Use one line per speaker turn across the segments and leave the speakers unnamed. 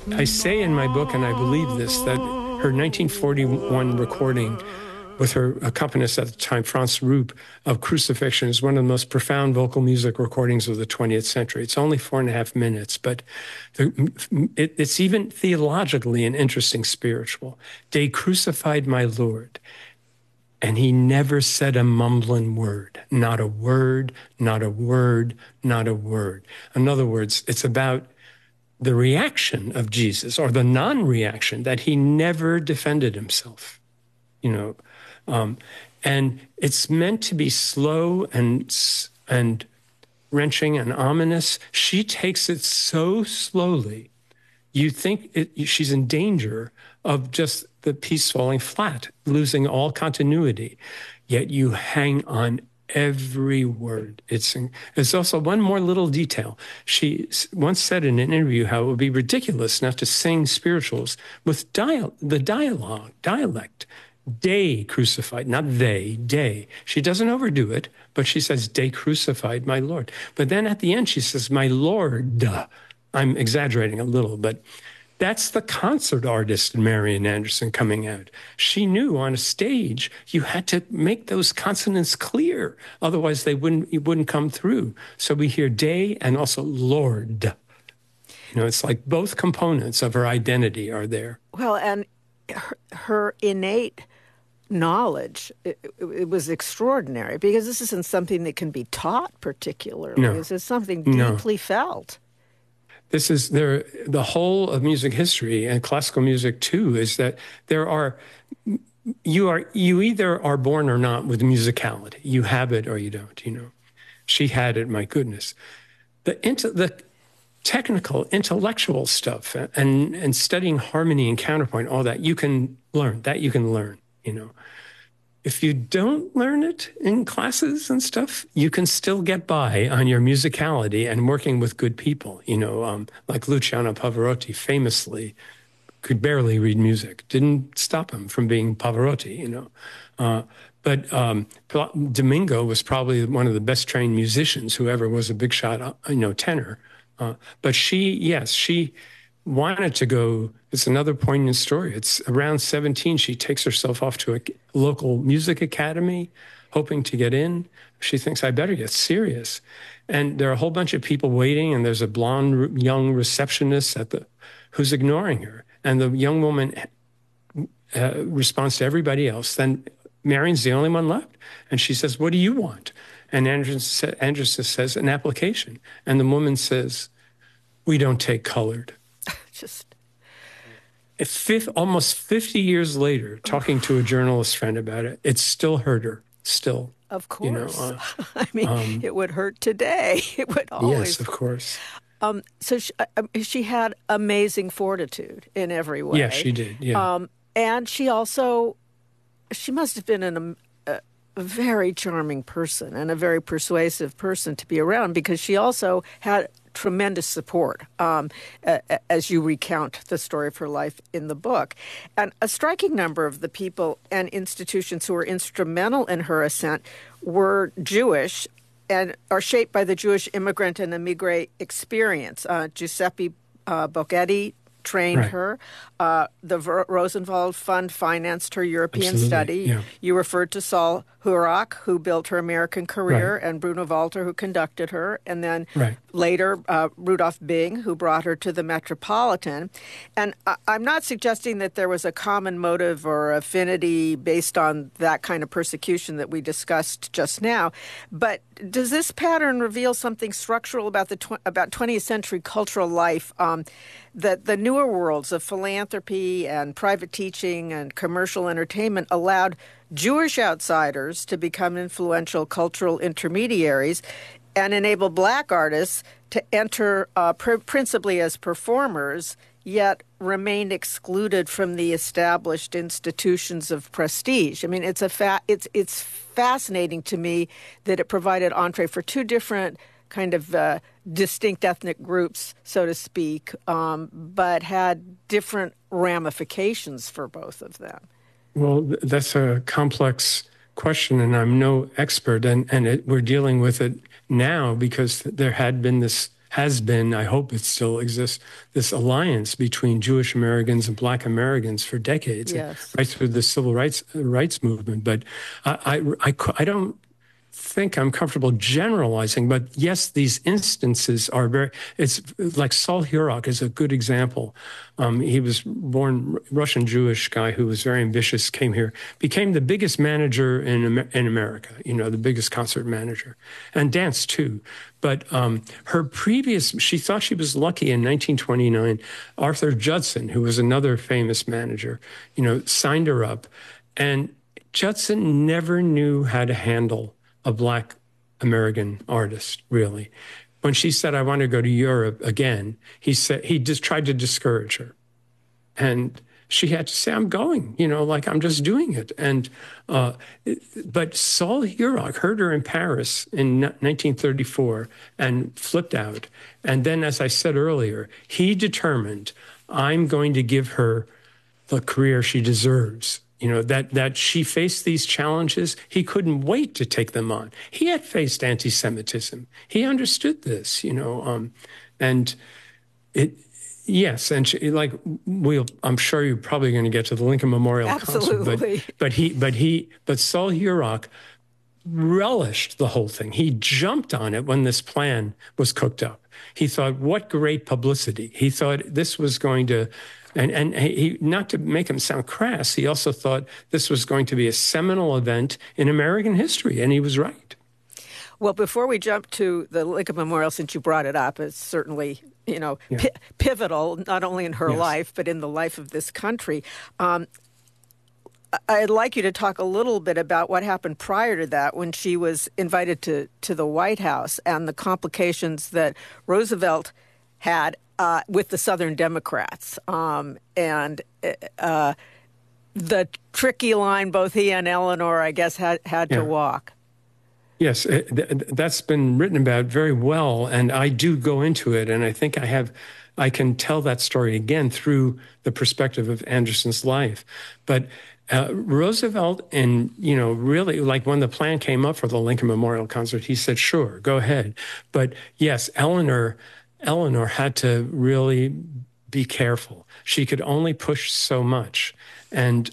I say in my book, and I believe this, that her 1941 recording with her accompanist at the time, Franz Rupp, of Crucifixion is one of the most profound vocal music recordings of the 20th century. It's only 4.5 minutes, but it's even theologically an interesting spiritual. They crucified my Lord, and he never said a mumbling word. Not a word, not a word, not a word. In other words, it's about the reaction of Jesus, or the non-reaction, that he never defended himself, and it's meant to be slow and wrenching and ominous. She takes it so slowly, you think she's in danger of just the piece falling flat, losing all continuity. Yet you hang on every word. It's also one more little detail. She once said in an interview how it would be ridiculous not to sing spirituals with the dialect. They crucified, not they, they. She doesn't overdo it, but she says, they crucified my Lord. But then at the end, she says, my Lord. I'm exaggerating a little, but that's the concert artist Marian Anderson coming out. She knew on a stage you had to make those consonants clear, otherwise it wouldn't come through. So we hear day and also Lord. It's like both components of her identity are there.
Well, and her innate knowledge, it was extraordinary, because this isn't something that can be taught particularly.
No.
This is something deeply felt.
This is the whole of music history, and classical music too, is that you either are born or not with musicality. You have it or you don't, She had it, my goodness. The technical, intellectual stuff and studying harmony and counterpoint, all that, you can learn. If you don't learn it in classes and stuff, you can still get by on your musicality and working with good people. Like Luciano Pavarotti famously could barely read music. Didn't stop him from being Pavarotti, But Domingo was probably one of the best trained musicians who ever was a big shot, tenor. But she wanted to go. It's another poignant story. It's around 17. She takes herself off to a local music academy, hoping to get in. She thinks, I better get serious. And there are a whole bunch of people waiting, and there's a blonde young receptionist who's ignoring her. And the young woman responds to everybody else. Then Marian's the only one left. And she says, what do you want? And Anderson says, an application. And the woman says, we don't take colored. Almost 50 years later, talking to a journalist friend about it, it still hurt her, still.
Of course. It would hurt today. It would always.
Yes, of course.
So she had amazing fortitude in every way.
Yeah, she did, yeah.
And she must have been a very charming person and a very persuasive person to be around, because she also had tremendous support, as you recount the story of her life in the book. And a striking number of the people and institutions who were instrumental in her ascent were Jewish and are shaped by the Jewish immigrant and emigre experience. Giuseppe Bocchetti trained her. The Rosenwald Fund financed her European study.
Yeah.
You referred to Saul Hurok, who built her American career, and Bruno Walter, who conducted her, and then later Rudolph Bing, who brought her to the Metropolitan. And I'm not suggesting that there was a common motive or affinity based on that kind of persecution that we discussed just now, but does this pattern reveal something structural about about 20th century cultural life, that the newer worlds of philanthropy and private teaching and commercial entertainment allowed Jewish outsiders to become influential cultural intermediaries and enable Black artists to enter principally as performers, yet remained excluded from the established institutions of prestige? I mean, it's fascinating to me that it provided entree for two different kind of distinct ethnic groups, so to speak, but had different ramifications for both of them.
Well, that's a complex question, and I'm no expert, and we're dealing with it now because there had been this has been, I hope it still exists, this alliance between Jewish Americans and Black Americans for decades,
yes.
right through the civil rights movement. But I don't think I'm comfortable generalizing, but yes, these instances are it's like Sol Hurok is a good example. He was born Russian Jewish guy who was very ambitious, came here, became the biggest manager in America, the biggest concert manager, and dance too. But she thought she was lucky in 1929. Arthur Judson, who was another famous manager, signed her up, and Judson never knew how to handle a Black American artist, really. When she said, I want to go to Europe again, he just tried to discourage her. And she had to say, I'm going, I'm just doing it. And, but Sol Hurok heard her in Paris in 1934 and flipped out. And then, as I said earlier, he determined, I'm going to give her the career she deserves. That she faced these challenges. He couldn't wait to take them on. He had faced anti-Semitism. He understood this, and yes, and I'm sure you're probably going to get to the Lincoln Memorial
Absolutely.
concert, but Sol Hurok relished the whole thing. He jumped on it when this plan was cooked up. He thought, what great publicity. He thought this was going to, and he, not to make him sound crass, he also thought this was going to be a seminal event in American history, and he was right.
Well, before we jump to the Lincoln Memorial, since you brought it up, it's certainly, pivotal, not only in her life, but in the life of this country. I'd like you to talk a little bit about what happened prior to that when she was invited to the White House and the complications that Roosevelt had with the Southern Democrats and the tricky line both he and Eleanor, I guess, had to walk.
Yes, that's been written about very well, and I do go into it, and I think I can tell that story again through the perspective of Anderson's life. But Roosevelt, and really, like when the plan came up for the Lincoln Memorial concert, he said, "Sure, go ahead." But yes, Eleanor had to really be careful. She could only push so much, and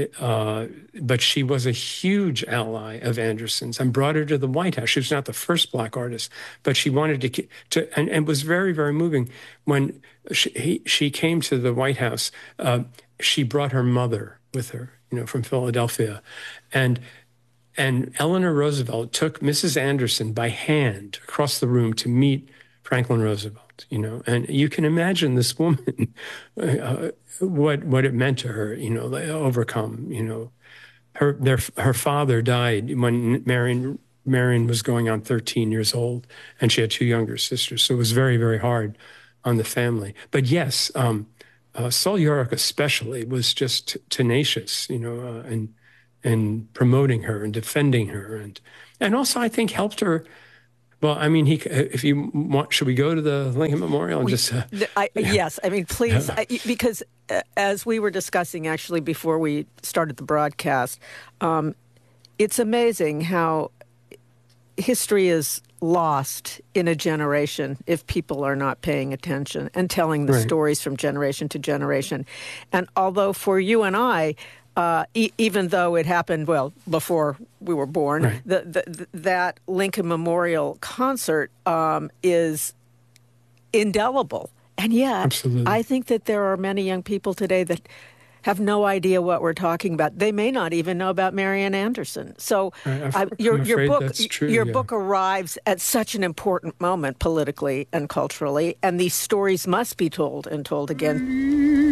but she was a huge ally of Anderson's and brought her to the White House. She was not the first Black artist, but she wanted to and it was very, very moving. When she came to the White House, she brought her mother with her, from Philadelphia. And Eleanor Roosevelt took Mrs. Anderson by hand across the room to meet Franklin Roosevelt, and you can imagine this woman, what it meant to her, overcome, her father died when Marion was going on 13 years old, and she had two younger sisters. So it was very, very hard on the family. But yes, Sol Hurok especially was just tenacious, and promoting her and defending her, and also I think helped her. Well, I mean, if you want, should we go to the Lincoln Memorial and
Yes, I mean, please, because as we were discussing actually before we started the broadcast, it's amazing how history is lost in a generation if people are not paying attention and telling the stories from generation to generation. And although for you and I, even though it happened, before we were born, that Lincoln Memorial concert is indelible. And yet, absolutely, I think that there are many young people today that have no idea what we're talking about. They may not even know about Marian Anderson. So your book arrives at such an important moment politically and culturally, and these stories must be told and told again.